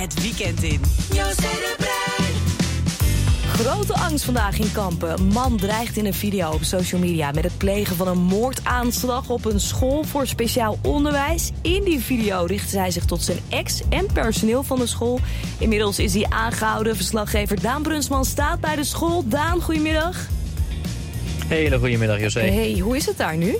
Het weekend in. José de Bruin. Grote angst vandaag in Kampen. Een man dreigt in een video op social media met het plegen van een moordaanslag op een school voor speciaal onderwijs. In die video richtte hij zich tot zijn ex en personeel van de school. Inmiddels is hij aangehouden. Verslaggever Daan Brunsman staat bij de school. Daan, goedemiddag. Hele goedemiddag, José. Hey, hoe is het daar nu?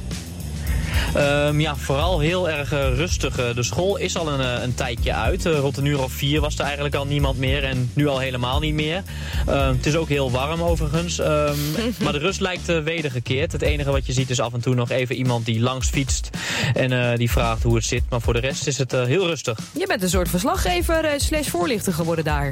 Vooral heel erg rustig. De school is al een tijdje uit. Rond een uur of 4 was er eigenlijk al niemand meer en nu al helemaal niet meer. Het is ook heel warm overigens. Maar de rust lijkt wedergekeerd. Het enige wat je ziet is af en toe nog even iemand die langs fietst en die vraagt hoe het zit. Maar voor de rest is het heel rustig. Je bent een soort verslaggever / voorlichter geworden daar.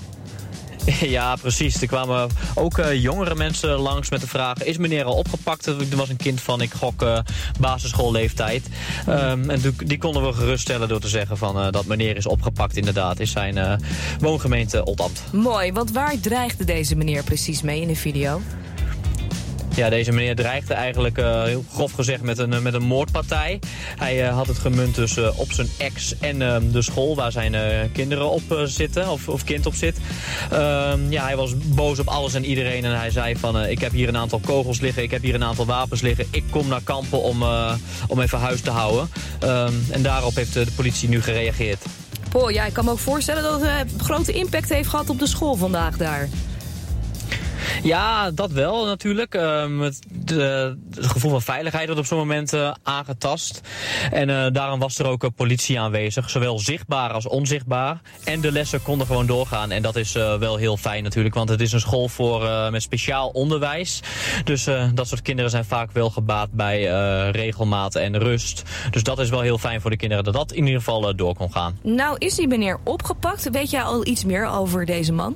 Ja, precies. Er kwamen ook jongere mensen langs met de vraag: is meneer al opgepakt? Er was een kind van, ik gok, basisschoolleeftijd. En die konden we geruststellen door te zeggen van dat meneer is opgepakt inderdaad. Is zijn woongemeente Oldambt. Mooi, want waar dreigde deze meneer precies mee in de video? Ja, deze meneer dreigde eigenlijk, heel grof gezegd, met een moordpartij. Hij had het gemunt dus op zijn ex en de school waar zijn kinderen op zitten, of kind op zit. Hij was boos op alles en iedereen en hij zei van ik heb hier een aantal kogels liggen, ik heb hier een aantal wapens liggen. Ik kom naar Kampen om even huis te houden. En daarop heeft de politie nu gereageerd. Paul, ja, ik kan me ook voorstellen dat het grote impact heeft gehad op de school vandaag daar. Ja, dat wel natuurlijk. Het gevoel van veiligheid wordt op zo'n moment aangetast. En daarom was er ook politie aanwezig. Zowel zichtbaar als onzichtbaar. En de lessen konden gewoon doorgaan. En dat is wel heel fijn natuurlijk. Want het is een school met speciaal onderwijs. Dus dat soort kinderen zijn vaak wel gebaat bij regelmaat en rust. Dus dat is wel heel fijn voor de kinderen dat dat in ieder geval door kon gaan. Nou, is die meneer opgepakt? Weet jij al iets meer over deze man?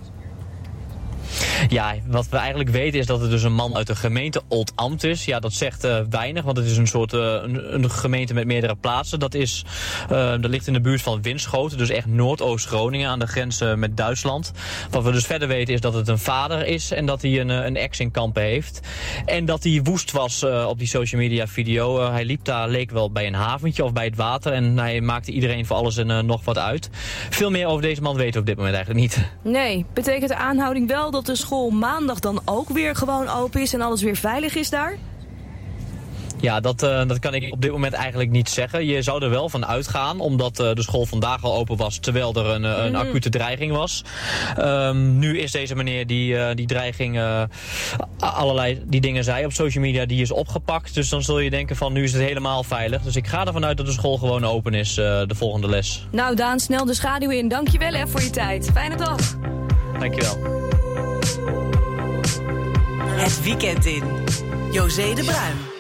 Ja, wat we eigenlijk weten is dat het dus een man uit de gemeente Oldambt is. Ja, dat zegt weinig, want het is een soort een gemeente met meerdere plaatsen. Dat ligt in de buurt van Winschoten, dus echt Noordoost-Groningen aan de grens met Duitsland. Wat we dus verder weten is dat het een vader is en dat hij een ex in Kampen heeft. En dat hij woest was op die social media video. Hij liep daar, leek wel bij een haventje of bij het water en hij maakte iedereen voor alles en nog wat uit. Veel meer over deze man weten we op dit moment eigenlijk niet. Nee, betekent de aanhouding wel dat de school maandag dan ook weer gewoon open is en alles weer veilig is daar? Ja, dat kan ik op dit moment eigenlijk niet zeggen. Je zou er wel van uitgaan, omdat de school vandaag al open was, terwijl er een acute dreiging was. Nu is deze meneer die dreiging, allerlei die dingen zei op social media, die is opgepakt. Dus dan zul je denken van, nu is het helemaal veilig. Dus ik ga ervan uit dat de school gewoon open is, de volgende les. Nou Daan, snel de schaduw in. Dankjewel voor je tijd. Fijne dag. Dankjewel. Het weekend in. José de Bruin.